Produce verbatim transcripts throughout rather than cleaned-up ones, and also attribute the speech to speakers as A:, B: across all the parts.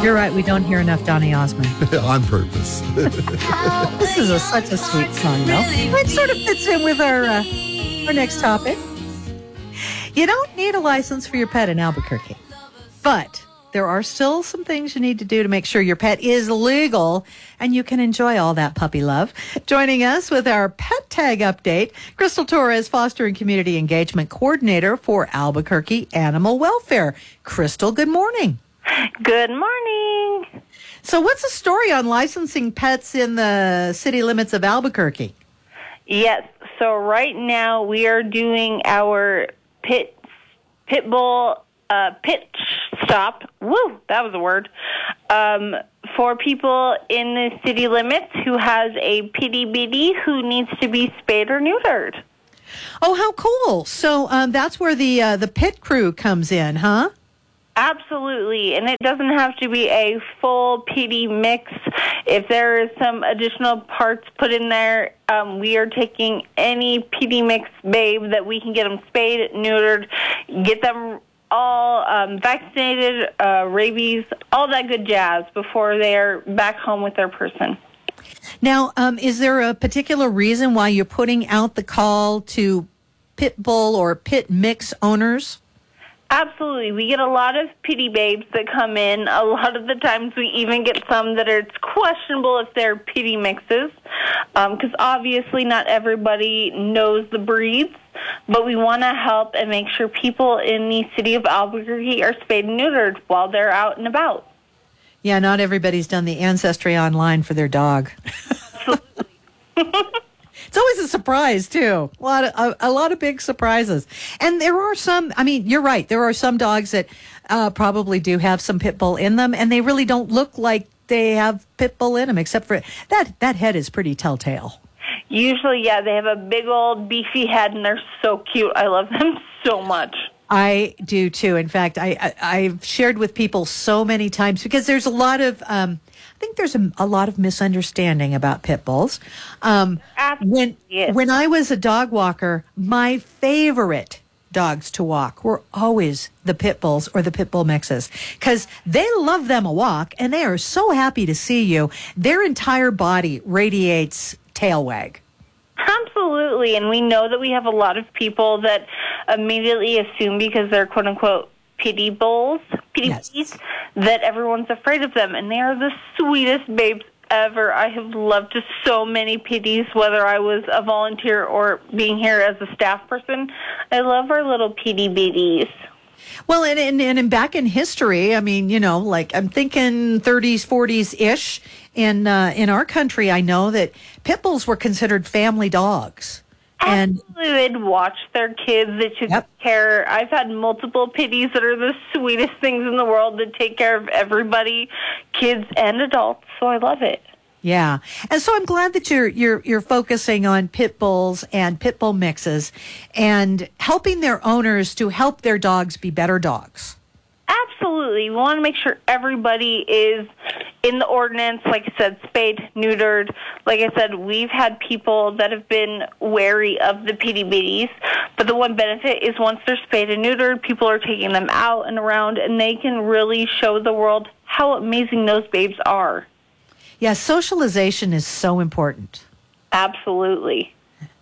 A: You're right. We don't hear enough Donny Osmond.
B: On purpose.
A: This is a, such a sweet song, though. It sort of fits in with our uh, our next topic. You don't need a license for your pet in Albuquerque, but there are still some things you need to do to make sure your pet is legal and you can enjoy all that puppy love. Joining us with our pet tag update, Crystal Torres, Foster and Community Engagement Coordinator for Albuquerque Animal Welfare. Crystal, good morning.
C: Good morning.
A: So what's the story on licensing pets in the city limits of Albuquerque?
C: Yes. So right now we are doing our pit pit bull uh, pit stop. Woo, that was a word. Um, for people in the city limits who has a pitty bitty who needs to be spayed or neutered.
A: Oh, how cool! So um, that's where the uh, the pit crew comes in, huh?
C: Absolutely, and it doesn't have to be a full pitty mix. If there is some additional parts put in there, um, we are taking any pitty mix babe that we can get them spayed, neutered, get them all um, vaccinated, uh, rabies, all that good jazz before they are back home with their person.
A: Now, um, is there a particular reason why you're putting out the call to pit bull or pit mix owners?
C: Absolutely. We get a lot of pitty babes that come in. A lot of the times we even get some that are, it's questionable if they're pitty mixes, because um, obviously not everybody knows the breeds, but we want to help and make sure people in the city of Albuquerque are spayed and neutered while they're out and about.
A: Yeah, not everybody's done the Ancestry online for their dog.
C: Absolutely.
A: It's always a surprise, too. A lot of a, a lot of big surprises. And there are some, I mean, you're right. There are some dogs that uh, probably do have some pit bull in them, and they really don't look like they have pit bull in them, except for that, that head is pretty telltale.
C: Usually, yeah, they have a big old beefy head, and they're so cute. I love them so much.
A: I do, too. In fact, I, I, I've shared with people so many times because there's a lot of... Um, I think there's a, a lot of misunderstanding about pit bulls. Um, when
C: yes.
A: when I was a dog walker, my favorite dogs to walk were always the pit bulls or the pit bull mixes because they love them a walk and they are so happy to see you. Their entire body radiates tail wag.
C: Absolutely, and we know that we have a lot of people that immediately assume because they're quote unquote pitty bulls, pitty
A: yes.
C: bees, that everyone's afraid of them, and they are the sweetest babes ever. I have loved so many pitties, whether I was a volunteer or being here as a staff person. I love our little pitty bitties.
A: Well, and, and, and back in history, I mean, you know, like I'm thinking thirties, forties-ish, in, uh, in our country, I know that pit bulls were considered family dogs. And
C: absolutely, they'd watch their kids. They took
A: yep.
C: care. I've had multiple pitties that are the sweetest things in the world that take care of everybody, kids and adults. So I love it.
A: Yeah, and so I'm glad that you're you're you're focusing on pit bulls and pit bull mixes, and helping their owners to help their dogs be better dogs.
C: Absolutely, we want to make sure everybody is in the ordinance, like I said, spayed, neutered. Like I said, we've had people that have been wary of the pitty bitties, but the one benefit is once they're spayed and neutered, people are taking them out and around, and they can really show the world how amazing those babes are.
A: Yeah, socialization is so important.
C: Absolutely.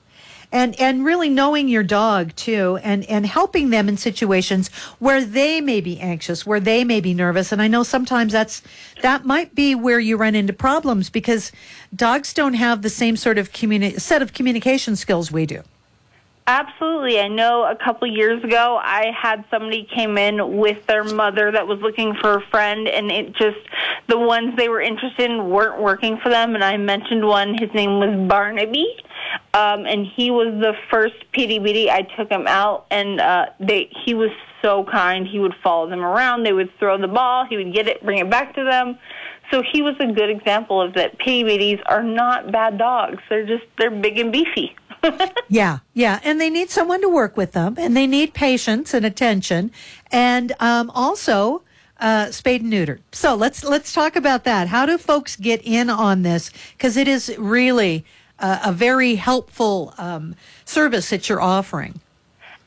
A: And and really knowing your dog, too, and, and helping them in situations where they may be anxious, where they may be nervous. And I know sometimes that's that might be where you run into problems because dogs don't have the same sort of communi- set of communication skills we do.
C: Absolutely. I know a couple years ago I had somebody came in with their mother that was looking for a friend, and it just, the ones they were interested in weren't working for them. And I mentioned one, his name was Barnaby. Um, and he was the first pitty bitty. I took him out, and uh, they he was so kind. He would follow them around. They would throw the ball. He would get it, bring it back to them. So he was a good example of that. Pitty bitties are not bad dogs. They're just, they're big and beefy.
A: yeah, yeah. And they need someone to work with them, and they need patience and attention, and um, also uh, spayed and neutered. So let's let's talk about that. How do folks get in on this? Because it is really uh, a very helpful um, service that you're offering.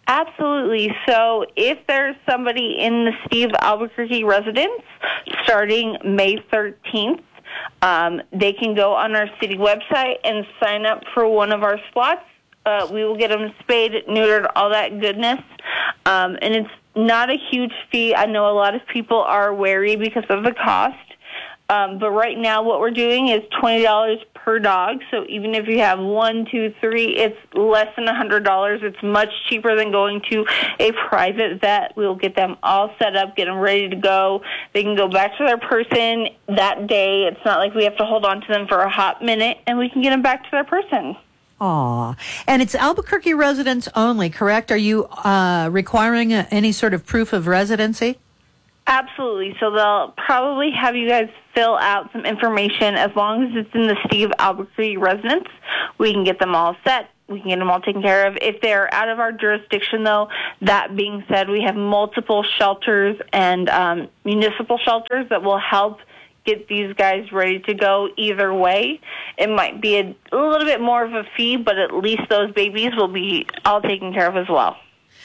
C: Absolutely. So if there's somebody in the City of Albuquerque residence starting May thirteenth, um, they can go on our city website and sign up for one of our slots. Uh, we will get them spayed, neutered, all that goodness. Um, and it's not a huge fee. I know a lot of people are wary because of the cost. Um, but right now what we're doing is twenty dollars per dog. So even if you have one, two, three, it's less than one hundred dollars. It's much cheaper than going to a private vet. We'll get them all set up, get them ready to go. They can go back to their person that day. It's not like we have to hold on to them for a hot minute, and we can get them back to their person.
A: Aw. And it's Albuquerque residents only, correct? Are you uh, requiring a, any sort of proof of residency?
C: Absolutely. So they'll probably have you guys fill out some information. As long as it's in the City of Albuquerque residence, we can get them all set. We can get them all taken care of. If they're out of our jurisdiction, though, that being said, we have multiple shelters and um, municipal shelters that will help get these guys ready to go either way. It might be a, a little bit more of a fee, but at least those babies will be all taken care of as well.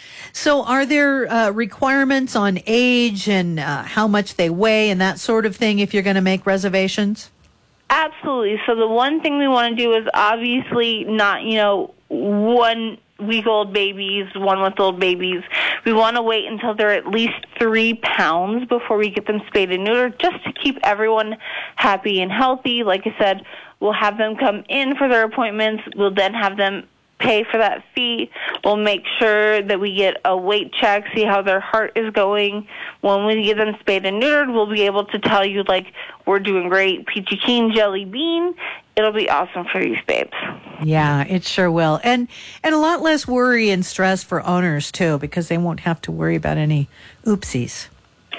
A: So are there uh, requirements on age and uh, how much they weigh and that sort of thing if you're going to make reservations?
C: Absolutely. So the one thing we want to do is obviously not, you know, one week old babies, one month old babies. We want to wait until they're at least three pounds before we get them spayed and neutered, just to keep everyone happy and healthy. Like I said, we'll have them come in for their appointments. We'll then have them pay for that fee. We'll make sure that we get a weight check, see how their heart is going. When we get them spayed and neutered, we'll be able to tell you, like, we're doing great, peachy keen, jelly bean. It'll be awesome for these babes.
A: Yeah, it sure will. And and a lot less worry and stress for owners, too, because they won't have to worry about any oopsies.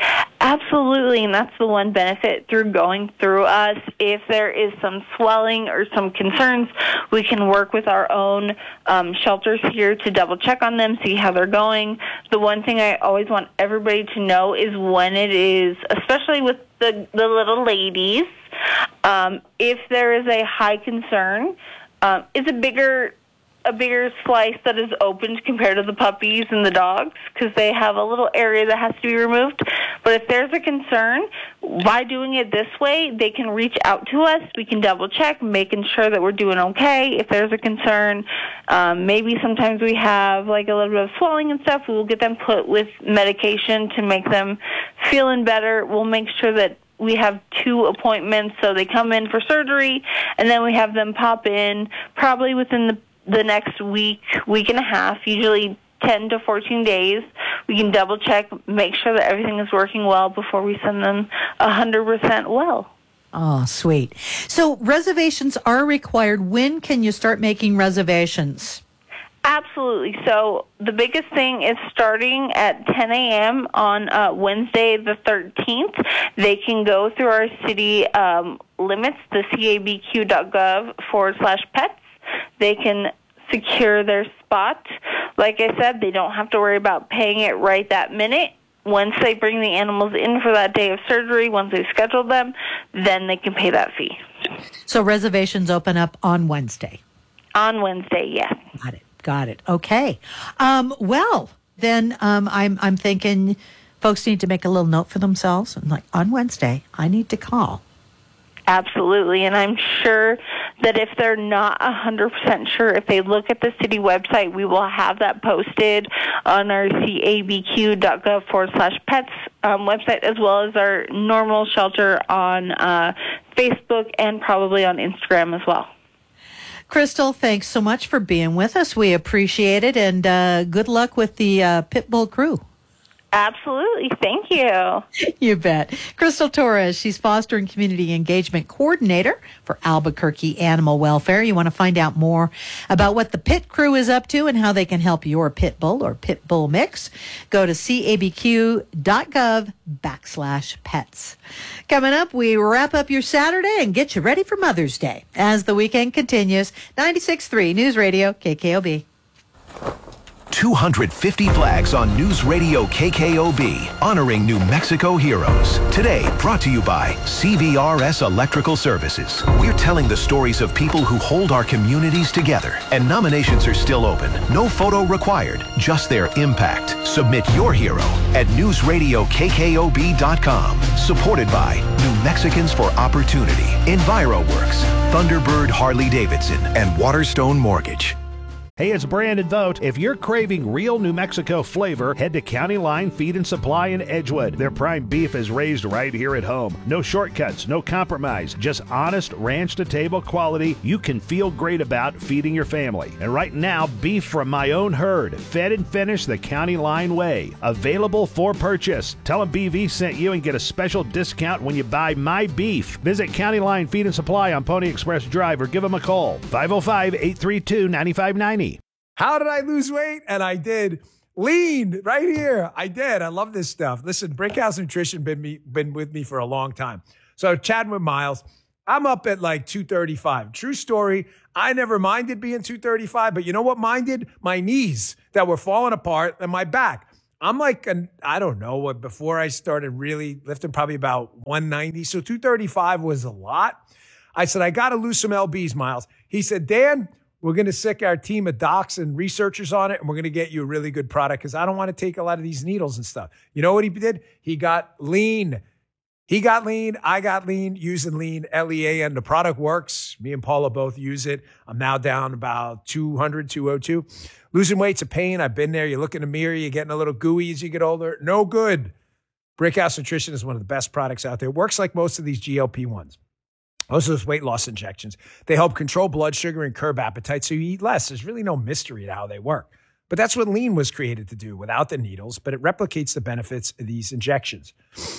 C: Absolutely, and that's the one benefit through going through us. If there is some swelling or some concerns, we can work with our own um, shelters here to double check on them, see how they're going. The one thing I always want everybody to know is when it is, especially with the, the little ladies, um, if there is a high concern, um, it's a bigger a bigger slice that is opened compared to the puppies and the dogs because they have a little area that has to be removed. But if there's a concern, by doing it this way, they can reach out to us. We can double check, making sure that we're doing okay. If there's a concern, um, maybe sometimes we have like a little bit of swelling and stuff. We will get them put with medication to make them feeling better. We'll make sure that we have two appointments, so they come in for surgery, and then we have them pop in probably within the the next week, week and a half, usually ten to fourteen days. We can double check, make sure that everything is working well before we send them one hundred percent well.
A: Oh, sweet. So reservations are required. When can you start making reservations?
C: Absolutely. So the biggest thing is starting at ten a.m. on uh, Wednesday the thirteenth. They can go through our city um, limits, the cabq.gov forward slash pets. They can secure their spot. Like I said, they don't have to worry about paying it right that minute. Once they bring the animals in for that day of surgery, once they've scheduled them, then they can pay that fee.
A: So reservations open up on Wednesday?
C: On Wednesday, yes.
A: Got it. Got it. Okay. Um, well, then um, I'm I'm thinking folks need to make a little note for themselves. And like, on Wednesday, I need to call.
C: Absolutely, and I'm sure that if they're not one hundred percent sure, if they look at the city website, we will have that posted on our cabq.gov forward slash pets um, website, as well as our normal shelter on uh, Facebook and probably on Instagram as well.
A: Crystal, thanks so much for being with us. We appreciate it, and uh, good luck with the uh, Pitbull crew.
C: Absolutely. Thank you.
A: You bet. Crystal Torres, she's Foster and Community Engagement Coordinator for Albuquerque Animal Welfare. You want to find out more about what the Pit Crew is up to and how they can help your pit bull or pit bull mix, go to cabq.gov backslash pets. Coming up, we wrap up your Saturday and get you ready for Mother's Day as the weekend continues. ninety-six point three News Radio, K K O B.
B: two hundred fifty flags on News Radio K K O B, honoring New Mexico heroes. Today, brought to you by C V R S Electrical Services. We're telling the stories of people who hold our communities together, and nominations are still open. No photo required, just their impact. Submit your hero at news radio k k o b dot com. Supported by New Mexicans for Opportunity, EnviroWorks, Thunderbird Harley-Davidson, and Waterstone Mortgage.
D: Hey, it's Brandon Vogt. If you're craving real New Mexico flavor, head to County Line Feed and Supply in Edgewood. Their prime beef is raised right here at home. No shortcuts, no compromise, just honest ranch-to-table quality you can feel great about feeding your family. And right now, beef from my own herd, fed and finished the County Line way. Available for purchase. Tell them B V sent you and get a special discount when you buy my beef. Visit County Line Feed and Supply on Pony Express Drive or give them a call. five oh five, eight three two, nine five nine zero.
E: How did I lose weight? And I did. Lean right here. I did. I love this stuff. Listen, Brickhouse Nutrition been me been with me for a long time. So chatting with Miles, I'm up at like two thirty-five. True story. I never minded being two thirty-five, but you know what minded? My knees that were falling apart and my back. I'm like, an, I don't know what, before I started really lifting, probably about one ninety. So two thirty-five was a lot. I said, I got to lose some L Bs, Miles. He said, Dan, we're going to sick our team of docs and researchers on it, and we're going to get you a really good product because I don't want to take a lot of these needles and stuff. You know what he did? He got lean. He got lean. I got lean using lean, L E A N. The product works. Me and Paula both use it. I'm now down about two hundred, two oh two. Losing weight's a pain. I've been there. You look in the mirror, you're getting a little gooey as you get older. No good. Brickhouse Nutrition is one of the best products out there. It works like most of these G L P ones. Most of those weight loss injections, they help control blood sugar and curb appetite so you eat less. There's really no mystery to how they work. But that's what lean was created to do without the needles, but it replicates the benefits of these injections.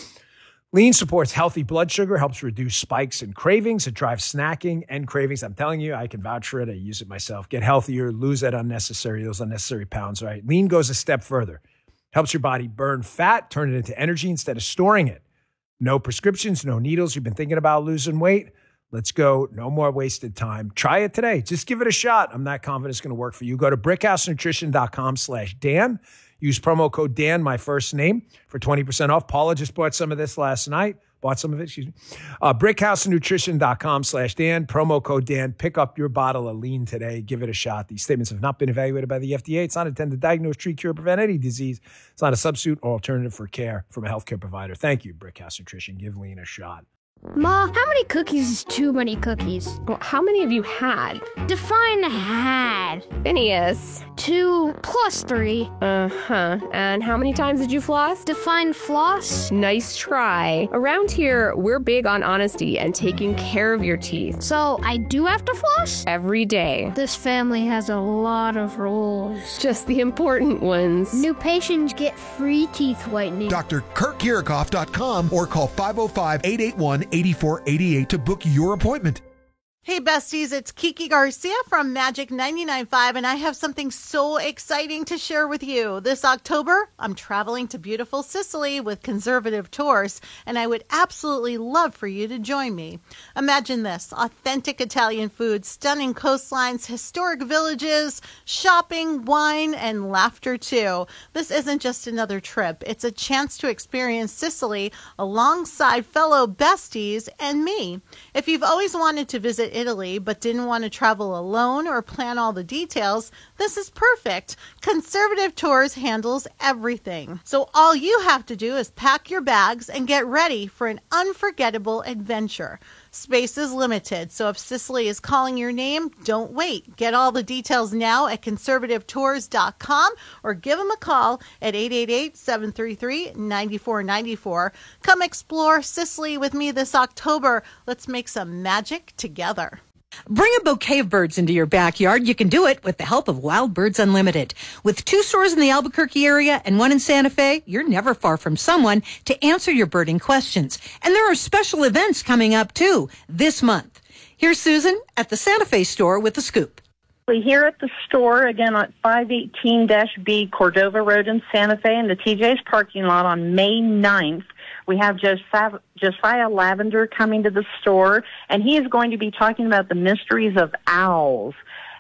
E: Lean supports healthy blood sugar, helps reduce spikes and cravings. It drives snacking and cravings. I'm telling you, I can vouch for it. I use it myself. Get healthier, lose that unnecessary, those unnecessary pounds, right? Lean goes a step further. Helps your body burn fat, turn it into energy instead of storing it. No prescriptions, no needles. You've been thinking about losing weight? Let's go. No more wasted time. Try it today. Just give it a shot. I'm not confident it's going to work for you. Go to brickhousenutrition.com slash Dan. Use promo code Dan, my first name, for twenty percent off. Paula just bought some of this last night. Bought some of it, excuse me. Uh, brickhousenutrition.com slash Dan. Promo code Dan. Pick up your bottle of lean today. Give it a shot. These statements have not been evaluated by the F D A. It's not intended to diagnose, treat, cure, prevent any disease. It's not a substitute or alternative for care from a healthcare provider. Thank you, Brickhouse Nutrition. Give lean a shot.
F: Ma, how many cookies is too many cookies?
G: Well, how many have you had?
F: Define had.
G: Phineas.
F: Two plus three.
G: Uh-huh. And how many times did you floss?
F: Define floss.
G: Nice try. Around here, we're big on honesty and taking care of your teeth.
F: So I do have to floss?
G: Every day.
F: This family has a lot of rules.
G: Just the important ones.
F: New patients get free teeth whitening.
H: D R Kurt Kirchhoff dot com or call five oh five, eight eight one, eight four eight eight to book your appointment.
I: Hey besties, it's Kiki Garcia from Magic ninety-nine point five, and I have something so exciting to share with you. This October, I'm traveling to beautiful Sicily with Conservative Tours, and I would absolutely love for you to join me. Imagine this: authentic Italian food, stunning coastlines, historic villages, shopping, wine, and laughter too. This isn't just another trip. It's a chance to experience Sicily alongside fellow besties and me. If you've always wanted to visit Italy but didn't want to travel alone or plan all the details, this is perfect. Conservative Tours handles everything. So all you have to do is pack your bags and get ready for an unforgettable adventure. Space is limited, so if Sicily is calling your name, don't wait. Get all the details now at conservative tours dot com or give them a call at eight eight eight, seven three three, nine four nine four. Come explore Sicily with me this October. Let's make some magic together.
A: Bring a bouquet of birds into your backyard. You can do it with the help of Wild Birds Unlimited. With two stores in the Albuquerque area and one in Santa Fe, you're never far from someone to answer your birding questions. And there are special events coming up, too, this month. Here's Susan at the Santa Fe store with the scoop.
J: Here at the store, again, at five eighteen B Cordova Road in Santa Fe in the T J's parking lot on May ninth. We have Josiah, Josiah Lavender coming to the store, and he is going to be talking about the mysteries of owls.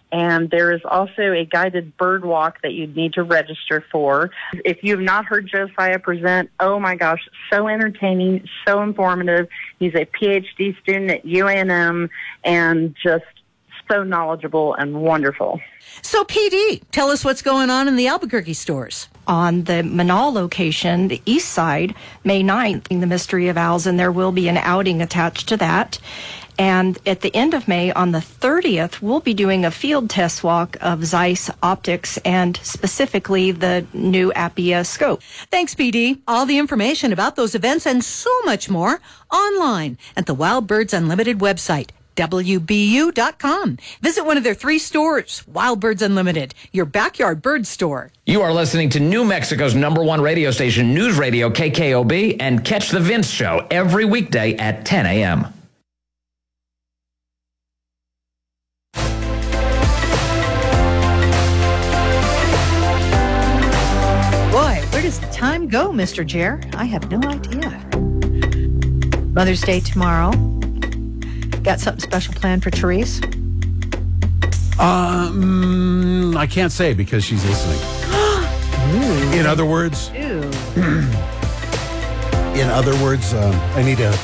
J: And there is also a guided bird walk that you'd need to register for. If you've not heard Josiah present, oh my gosh, so entertaining, so informative. He's a P H D student at U A N M and just so knowledgeable and wonderful.
A: So, P D, tell us what's going on in the Albuquerque stores.
K: On the Manal location, the east side, May ninth, the Mystery of Owls, and there will be an outing attached to that. And at the end of May, on the thirtieth, we'll be doing a field test walk of Zeiss Optics and specifically the new Appia scope.
A: Thanks, P D. All the information about those events and so much more online at the Wild Birds Unlimited website, W B U dot com. Visit one of their three stores, Wild Birds Unlimited, your backyard bird store.
L: You are listening to New Mexico's number one radio station, News Radio K K O B, and catch The Vince Show every weekday at ten a.m.
A: Boy, where does the time go, Mister Jer? I have no idea. Mother's Day tomorrow. Got something special planned for Therese?
M: Um, I can't say because she's listening. In other words,
A: Ew.
M: in other words, um, I need to